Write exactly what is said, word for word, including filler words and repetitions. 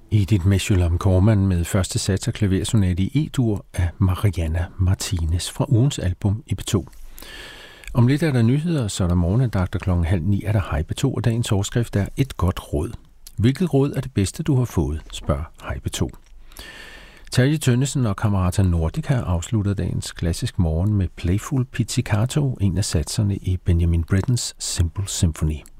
Edith Meshulam-Corman med første sats af klaversonate i E-dur af Mariana Martinez fra ugens album i P to. Om lidt er der nyheder, så er der morgenandagt, og klokken halv ni er der Hej P to, og dagens overskrift er et godt råd. Hvilket råd er det bedste, du har fået, spørger Hej P to. Terje Tønnesen og Camerata Nordica afslutter dagens klassisk morgen med Playful Pizzicato, en af satserne i Benjamin Brittens Simple Symphony.